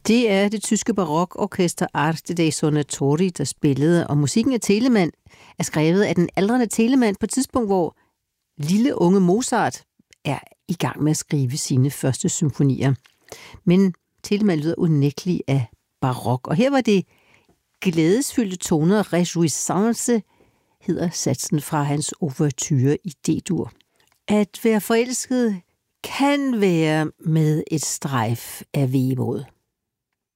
Det er det tyske barokorkester Arte dei Suonatori, der spillede, og musikken af Telemann er skrevet af den aldrende Telemann på et tidspunkt, hvor lille unge Mozart er i gang med at skrive sine første symfonier. Men Telemann lyder unægtelig af barok, og her var det glædesfyldte toner. Réjouissance hedder satsen fra hans ouverture i D-dur. At være forelsket kan være med et strejf af vemod.